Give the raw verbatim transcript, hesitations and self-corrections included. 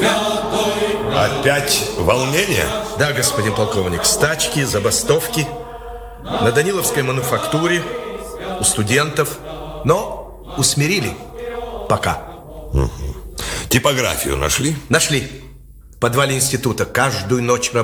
Опять волнение? Да, господин полковник. Стачки, забастовки. На Даниловской мануфактуре, у студентов. Но усмирили. Пока. Угу. Типографию нашли? Нашли. В подвале института каждую ночь работали.